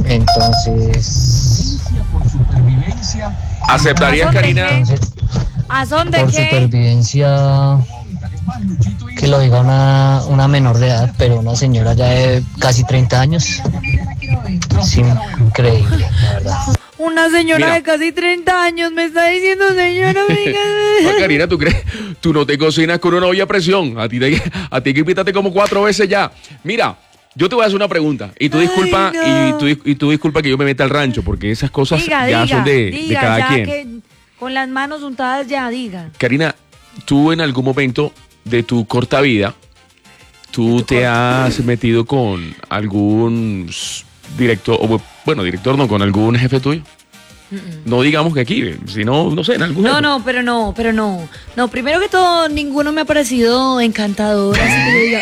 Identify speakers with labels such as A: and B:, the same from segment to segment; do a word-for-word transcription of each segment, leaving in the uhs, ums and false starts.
A: Entonces,
B: ¿aceptarías, Karina?
A: entonces,
C: ¿A dónde
A: por
C: qué?
A: supervivencia, que lo diga una, una menor de edad, pero una señora ya de casi treinta años. Sí, increíble, la verdad.
C: Una señora
B: Mira.
C: de casi treinta años me está diciendo, señora, venga.
B: No, Karina, ¿tú crees? Tú no te cocinas con una olla a presión. A ti te, a ti que invitaste como cuatro veces ya. Mira, yo te voy a hacer una pregunta. Y tú
C: Ay,
B: disculpa,
C: no.
B: y, tú, y tú disculpa que yo me meta al rancho, porque esas cosas
C: Diga,
B: ya
C: diga,
B: son de,
C: diga,
B: de cada
C: ya
B: quien.
C: que con las manos untadas ya, diga.
B: Karina, tú en algún momento de tu corta vida, tú te has metido con algún s- director, o bueno, director no, con algún jefe tuyo. No digamos que aquí, sino, no sé, en algún
C: No,
B: jefe.
C: no, pero no, pero no. No, primero que todo, ninguno me ha parecido encantador, así que yo diga,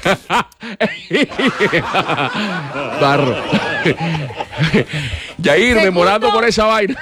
C: "Uf".
B: Barro. Yair,
C: Segundo.
B: memorando por esa vaina.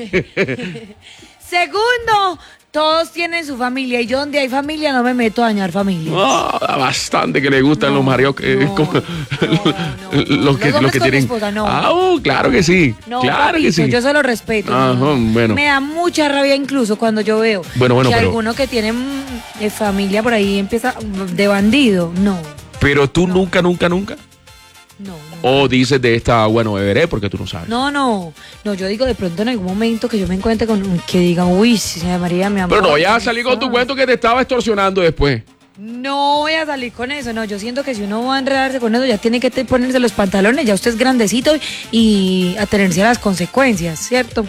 C: Segundo, todos tienen su familia y yo donde hay familia no me meto a dañar familia.
B: Ah, bastante que le gustan
C: No,
B: los marios, eh,
C: no,
B: como-
C: no, no, no.
B: los que,
C: Los
B: los que
C: hombres con
B: tienen.
C: esposa, no.
B: Ah, oh, claro que sí.
C: No,
B: claro que
C: papito,
B: sí.
C: yo se lo respeto.
B: Ajá,
C: no.
B: bueno.
C: Me da mucha rabia incluso cuando yo veo
B: Bueno, bueno,
C: que
B: pero-
C: alguno que tiene mm, eh, familia por ahí empieza de bandido. No,
B: Pero tú nunca, nunca, nunca.
C: no, no.
B: O dices de esta, bueno, beberé porque tú no sabes.
C: No, no, no, yo digo de pronto en algún momento que yo me encuentre con un- que diga, uy, sí, señora María, mi amor.
B: Pero no vayas a salir con tu cuento que te estaba extorsionando después.
C: No voy a salir con eso, no, yo siento que si uno va a enredarse con eso ya tiene que te- ponerse los pantalones, ya usted es grandecito y atenerse a las consecuencias, ¿cierto?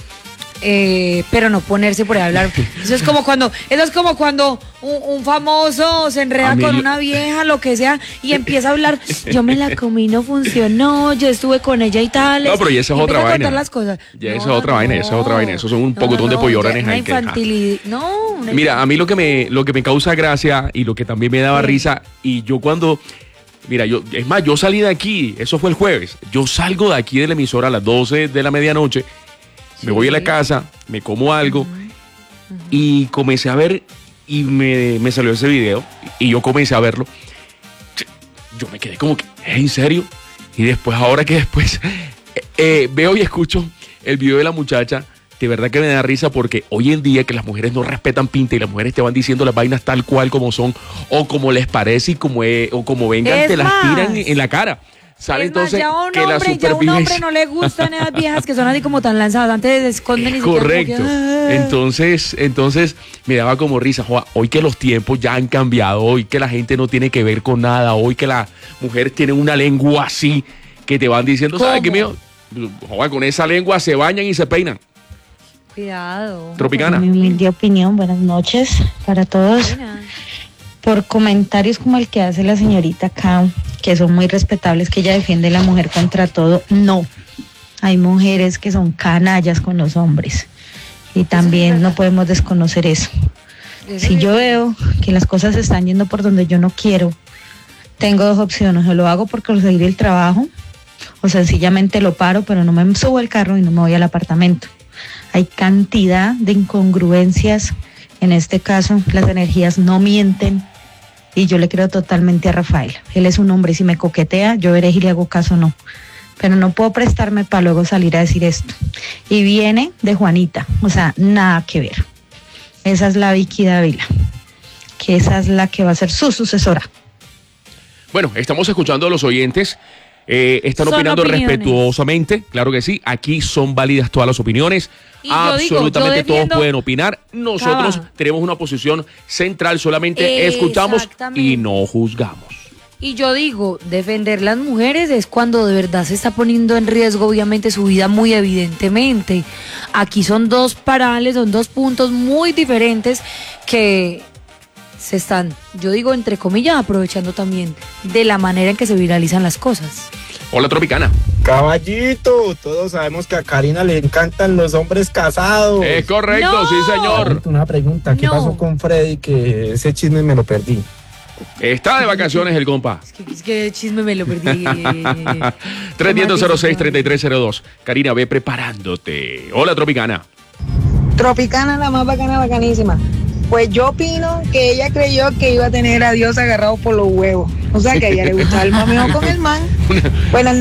C: Eh, pero no ponerse por ahí a hablar. Eso es como cuando, eso es como cuando un, un famoso se enreda
B: A mí
C: con
B: lo-
C: una vieja, lo que sea, y empieza a hablar, yo me la comí, no funcionó, yo estuve con ella y tal.
B: No, pero y esa es
C: y
B: otra
C: empieza a
B: vaina.
C: contar las cosas.
B: Ya esa es otra vaina, esa es otra vaina. Esos son un pocotón de pollorones
C: ya,
B: ahí
C: una
B: que- ah.
C: infantilidad. No, una
B: Mira, a mí lo que me, lo que me causa gracia y lo que también me daba
C: Sí.
B: risa, y yo cuando, mira, yo, es más, yo salí de aquí, eso fue el jueves, yo salgo de aquí de la emisora a las doce de la medianoche, me voy a la
C: Sí.
B: casa, me como algo, y comencé a ver, y me, me salió ese video, y yo comencé a verlo, yo me quedé como que, ¿es en serio? Y después, ahora que después eh, eh, veo y escucho el video de la muchacha, de verdad que me da risa porque hoy en día que las mujeres no respetan pinta y las mujeres te van diciendo las vainas tal cual como son o como les parece y como, eh, o como vengan,
C: Es
B: te las
C: más.
B: tiran en la cara. Sale
C: Es más,
B: entonces
C: ya un
B: que la
C: hombre, ya un hombre
B: supervivencia...
C: no le gustan esas viejas que son así como tan lanzadas, antes se esconden y se quedan como que,
B: Correcto.
C: "Ah".
B: Entonces, entonces me daba como risa. Joa, hoy que los tiempos ya han cambiado, hoy que la gente no tiene que ver con nada, hoy que las mujeres tienen una lengua así que te van diciendo, ¿sabes qué, mío? Joa, con esa lengua se bañan y se peinan.
C: Cuidado.
B: Tropicana.
D: Mi humilde opinión, buenas noches para todos.
C: Buena.
D: Por comentarios como el que hace la señorita acá, que son muy respetables, que ella defiende a la mujer contra todo, no. Hay mujeres que son canallas con los hombres y también no podemos desconocer eso.
C: Eso
D: Si
C: sí.
D: yo veo que las cosas se están yendo por donde yo no quiero, tengo dos opciones: o lo hago por conseguir el trabajo o sencillamente lo paro, pero no me subo al carro y no me voy al apartamento. Hay cantidad de incongruencias. En este caso, las energías no mienten y yo le creo totalmente a Rafael. Él es un hombre y si me coquetea, yo veré si le hago caso o no. Pero no puedo prestarme para luego salir a decir esto. Y viene de Juanita, o sea, nada que ver. Esa es la Vicky Dávila, que esa es la que va a ser su sucesora.
B: Bueno, estamos escuchando a los oyentes. Eh, están
C: Son
B: opinando
C: opiniones.
B: respetuosamente, claro que sí. Aquí son válidas todas las opiniones.
C: Y yo digo,
B: Absolutamente
C: yo defiendo-
B: todos pueden opinar. Nosotros
C: Cava.
B: tenemos una posición central, solamente escuchamos
C: Exactamente.
B: y no juzgamos.
C: Y yo digo, defender las mujeres es cuando de verdad se está poniendo en riesgo, obviamente, su vida muy evidentemente. Aquí son dos parales, son dos puntos muy diferentes que se están, yo digo, entre comillas, aprovechando también de la manera en que se viralizan las cosas.
B: Hola, Tropicana.
E: Caballito, todos sabemos que a Karina le encantan los hombres casados.
B: Es correcto,
C: ¡No!
B: sí, señor.
E: Una pregunta, ¿qué
C: No.
E: pasó con Freddy? Que ese chisme me lo perdí.
B: Está de vacaciones el compa.
C: Es que, es que el chisme me lo perdí.
B: tres uno cero cero seis, tres tres cero dos. Karina, ve preparándote. Hola, Tropicana.
F: Tropicana, la más bacana, bacanísima. Pues yo opino que ella creyó que iba a tener a Dios agarrado por los huevos. O sea, que a ella le gustaba el mameo con el man. Buenas